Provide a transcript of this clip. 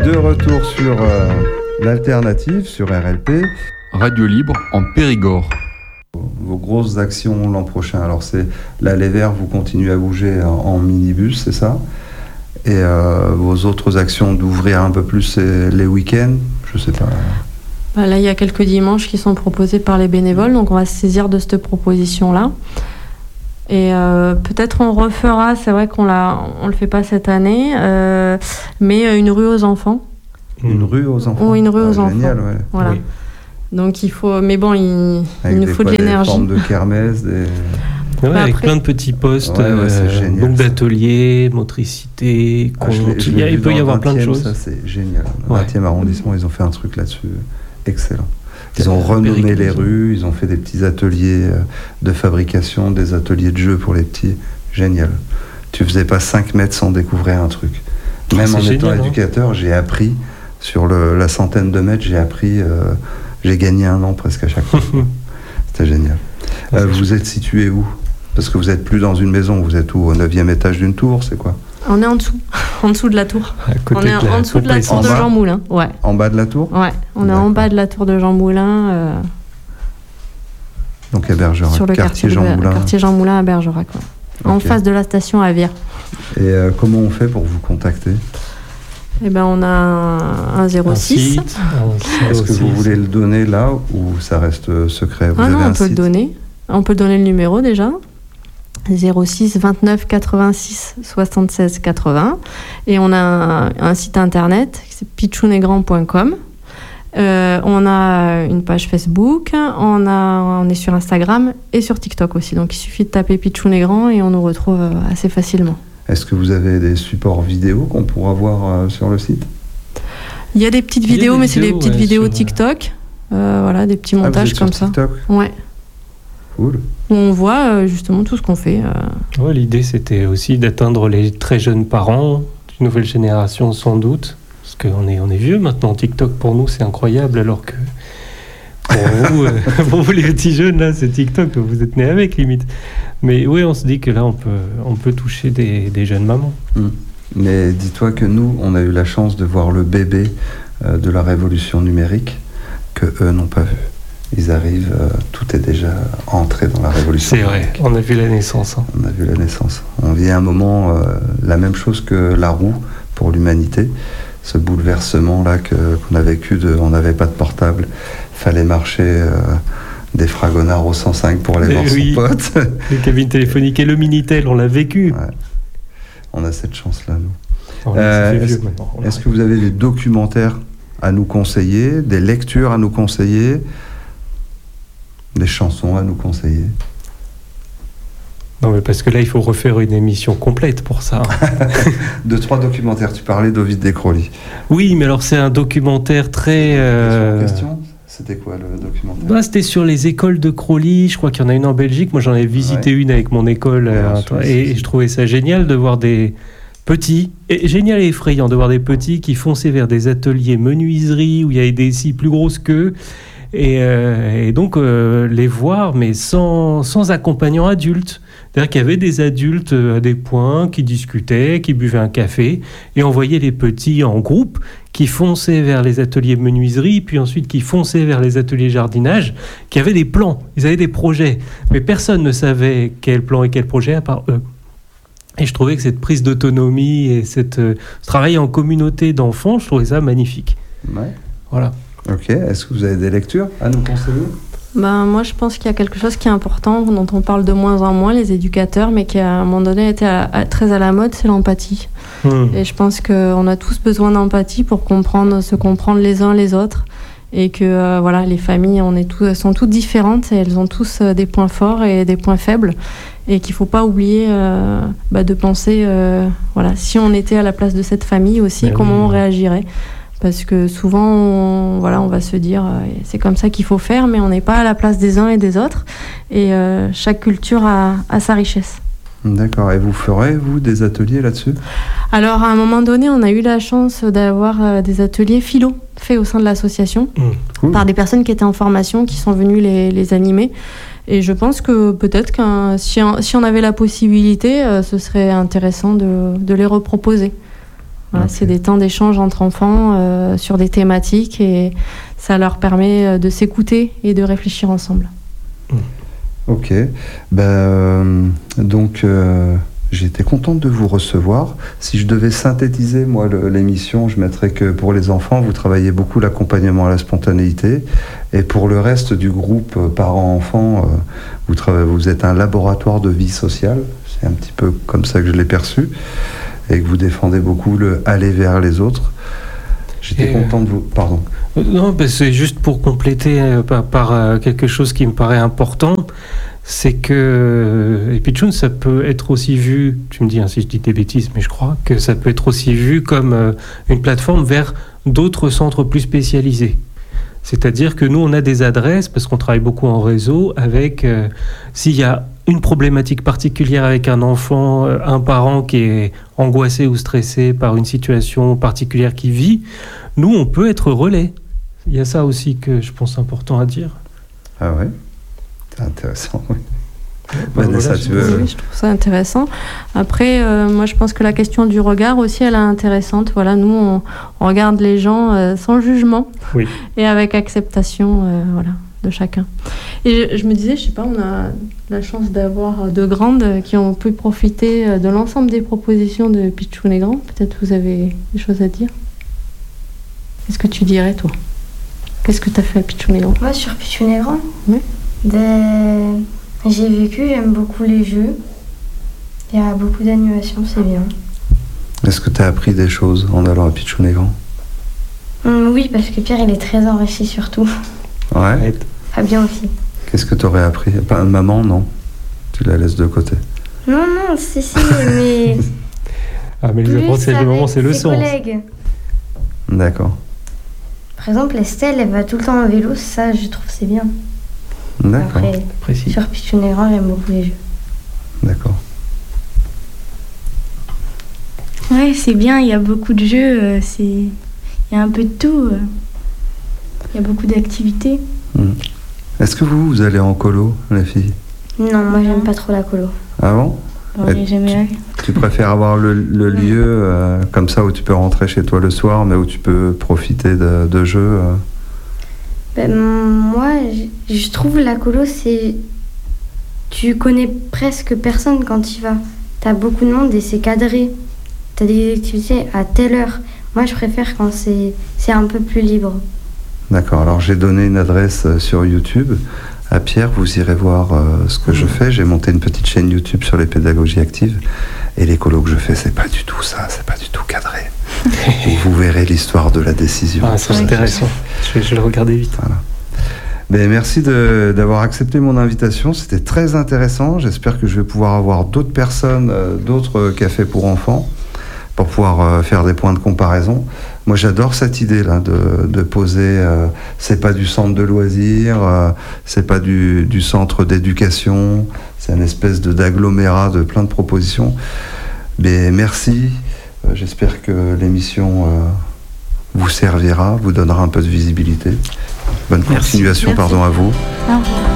De retour sur l'alternative, sur RLP. Radio libre en Périgord. Vos grosses actions l'an prochain, alors c'est l'Allée Vert, vous continuez à bouger en minibus, c'est ça? Et vos autres actions d'ouvrir un peu plus les week-ends, je sais pas. Là, il y a quelques dimanches qui sont proposés par les bénévoles, donc on va se saisir de cette proposition-là. Et peut-être on refera, c'est vrai qu'on le fait pas cette année, mais une rue aux enfants. Une rue aux enfants? Ou une rue aux enfants. Génial, ouais. Voilà. Oui. Donc il faut, mais bon, il nous faut de l'énergie. Des formes de kermesse, Ouais, avec après, plein de petits postes, c'est génial, donc d'ateliers, motricité, il peut y avoir plein de choses. Ça, c'est génial. Dans Ouais. le 20e arrondissement, ils ont fait un truc là-dessus excellent. Ils ont renommé les rues, ils ont fait des petits ateliers de fabrication, des ateliers de jeux pour les petits. Génial. Tu faisais pas 5 mètres sans découvrir un truc. Même en étant éducateur, j'ai appris, sur la centaine de mètres, j'ai gagné 1 an presque à chaque fois. C'était génial. Vous êtes situé où? Parce que vous n'êtes plus dans une maison, vous êtes où? Au 9e étage d'une tour, c'est quoi? On est en dessous, en dessous de la tour. On est en dessous de la tour de Jean Moulin. Ouais. En bas de la tour? Ouais, on est en bas de la tour de Jean Moulin. Donc à Bergerac, sur le quartier Jean Moulin. Quartier Jean Moulin à Bergerac, ouais. En face de la station à Vire. Et comment on fait pour vous contacter? Eh ben, on a un 06. Un site, Est-ce que vous voulez le donner là ou ça reste secret? Vous avez non, un on peut site? le donner. On peut donner le numéro déjà. 06 29 86 76 80. Et on a un site internet, c'est pitchounegrand.com. On a une page Facebook, on est sur Instagram et sur TikTok aussi. Donc il suffit de taper Pitchounegrand et on nous retrouve assez facilement. Est-ce que vous avez des supports vidéo qu'on pourra voir sur le site? Il y a des petites vidéos, mais c'est des petites vidéos TikTok. Voilà, des petits montages comme ça. TikTok? Ouais. Cool. Où on voit justement tout ce qu'on fait. Ouais, l'idée, c'était aussi d'atteindre les très jeunes parents, une nouvelle génération sans doute. Parce qu'on est vieux maintenant. TikTok, pour nous, c'est incroyable, alors que pour vous, les petits jeunes, là, c'est TikTok, vous êtes nés avec, limite. Mais oui, on se dit que là, on peut toucher des jeunes mamans. Mais dis-toi que nous, on a eu la chance de voir le bébé de la révolution numérique que eux n'ont pas vu. Ils arrivent, tout est déjà entré dans la révolution. C'est vrai, on a vu la naissance. Hein. On a vu la naissance. On vit un moment, la même chose que la roue pour l'humanité. Ce bouleversement-là qu'on a vécu, on n'avait pas de portable, fallait marcher des fragonards au 105 pour aller voir son pote. Les cabines téléphoniques et le Minitel, on l'a vécu. Ouais. On a cette chance-là, nous. Est-ce que vous avez des documentaires à nous conseiller, des lectures à nous conseiller, des chansons à nous conseiller? Non, mais parce que là, il faut refaire une émission complète pour ça. 2-3 documentaires. Tu parlais d'Ovid Descroly. Oui, mais alors c'est un documentaire très... Question. C'était quoi le documentaire? C'était sur les écoles de Crowley. Je crois qu'il y en a une en Belgique. Moi, j'en ai visité une avec mon école. Et je trouvais ça génial de voir des petits, et génial et effrayant de voir des petits qui fonçaient vers des ateliers menuiserie où il y avait des scies plus grosses qu'eux. Et donc les voir, mais sans accompagnant adulte. C'est-à-dire qu'il y avait des adultes à des points qui discutaient, qui buvaient un café, et on voyait les petits en groupe qui fonçaient vers les ateliers menuiserie, puis ensuite qui fonçaient vers les ateliers jardinage, qui avaient des plans, ils avaient des projets, mais personne ne savait quel plan et quel projet à part eux. Et je trouvais que cette prise d'autonomie et ce travail en communauté d'enfants, je trouvais ça magnifique. Ouais. Voilà. Ok, est-ce que vous avez des lectures à nous conseiller? Moi, je pense qu'il y a quelque chose qui est important, dont on parle de moins en moins, les éducateurs, mais qui à un moment donné était très à la mode, c'est l'empathie. Et je pense qu'on a tous besoin d'empathie pour se comprendre les uns les autres. Et que les familles, sont toutes différentes et elles ont tous des points forts et des points faibles. Et qu'il ne faut pas oublier de penser, si on était à la place de cette famille aussi, comment on réagirait. Parce que souvent, on va se dire c'est comme ça qu'il faut faire, mais on n'est pas à la place des uns et des autres. Et chaque culture a sa richesse. D'accord. Et vous ferez, vous, des ateliers là-dessus? Alors, à un moment donné, on a eu la chance d'avoir des ateliers philo faits au sein de l'association par des personnes qui étaient en formation, qui sont venues les animer. Et je pense que peut-être que si on avait la possibilité, ce serait intéressant de les reproposer. Voilà, Okay. C'est des temps d'échange entre enfants sur des thématiques et ça leur permet de s'écouter et de réfléchir ensemble. Ok. Donc, j'ai été contente de vous recevoir. Si je devais synthétiser, moi, l'émission, je mettrais que pour les enfants, vous travaillez beaucoup l'accompagnement à la spontanéité. Et pour le reste du groupe parents-enfants, vous êtes un laboratoire de vie sociale. C'est un petit peu comme ça que je l'ai perçu. Et que vous défendez beaucoup le aller vers les autres. J'étais content de vous... Pardon. Non, c'est juste pour compléter par quelque chose qui me paraît important. C'est que Epitchoun, ça peut être aussi vu, tu me dis si je dis des bêtises, mais je crois que ça peut être aussi vu comme une plateforme vers d'autres centres plus spécialisés. C'est-à-dire que nous, on a des adresses, parce qu'on travaille beaucoup en réseau, avec s'il y a une problématique particulière avec un enfant, un parent qui est angoissé ou stressé par une situation particulière qu'il vit, nous, on peut être relais. Il y a ça aussi que je pense important à dire. Ah ouais, c'est intéressant, oui. Vanessa, Oui, je trouve ça intéressant. Après, moi, je pense que la question du regard aussi, elle est intéressante. Voilà, nous, on regarde les gens sans jugement et avec acceptation de chacun. Et je me disais, je sais pas, on a la chance d'avoir deux grandes qui ont pu profiter de l'ensemble des propositions de Epitchoun et Grand. Peut-être vous avez des choses à dire. Qu'est-ce que tu dirais, toi ? Qu'est-ce que tu as fait à Epitchoun et Grand ? Moi, sur Epitchoun et Grand, Oui. J'ai vécu, j'aime beaucoup les jeux. Il y a beaucoup d'animation, c'est bien. Est-ce que tu as appris des choses en allant à Epitchoun et Grand ? Oui, parce que Pierre, il est très enrichi surtout. Ouais. Fabien aussi. Qu'est-ce que tu aurais appris ? Maman, non. Tu la laisses de côté. Non, si, mais... Ah, mais les apprentissages, c'est le moment, c'est le sens. Collègues. D'accord. Par exemple, Estelle, elle va tout le temps en vélo, ça, je trouve c'est bien. D'accord. Après, Précis. sur Epitchoun et Grand, j'aime beaucoup les jeux. D'accord. Ouais, c'est bien, il y a beaucoup de jeux, il y a un peu de tout. Il y a beaucoup d'activités. Est-ce que vous allez en colo, les filles ? Non, moi, j'aime pas trop la colo. Ah bon ? On n'est jamais allé. Tu préfères avoir le lieu comme ça où tu peux rentrer chez toi le soir, mais où tu peux profiter de jeux Moi, je trouve la colo, c'est... Tu connais presque personne quand tu y vas. T'as beaucoup de monde et c'est cadré. T'as des activités à telle heure. Moi, je préfère quand c'est un peu plus libre. D'accord, alors j'ai donné une adresse sur YouTube à Pierre, vous irez voir ce que je fais. J'ai monté une petite chaîne YouTube sur les pédagogies actives et les colos que je fais, c'est pas du tout ça, c'est pas du tout cadré. Et vous verrez l'histoire de la décision. Ah, c'est intéressant, je vais le regarder vite. Voilà. Ben, merci d'avoir accepté mon invitation, c'était très intéressant. J'espère que je vais pouvoir avoir d'autres personnes, d'autres cafés pour enfants, pour pouvoir faire des points de comparaison. Moi, j'adore cette idée-là de poser. C'est pas du centre de loisirs, c'est pas du centre d'éducation, c'est une espèce d'agglomérat de plein de propositions. Mais merci. J'espère que l'émission vous servira, vous donnera un peu de visibilité. Bonne continuation, Merci. pardon à vous. Au revoir.